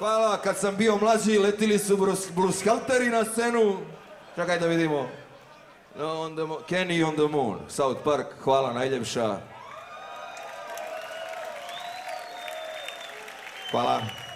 Hvala, kad sam bio mlađi letili su Brushalteri na scenu. Čekaj da vidimo. Kenny on the Moon, South Park, hvala najljepša. Hvala.